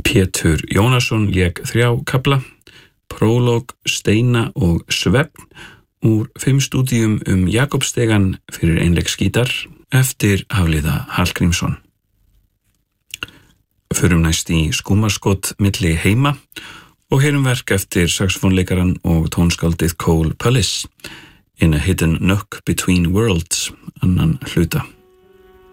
Pétur Jónasson lék 3 kafla, prólóg, steina og svefn úr 5 stúdíum Jakobsstegan fyrir einleiksgítar eftir Hafliða Hallgrímsson. Förum næst í skúmaskot milli heima og heyrum verk eftir saxofónleikaran og tónskáldið Cole Pullis, In a Hidden Nook Between Worlds, annan hluta.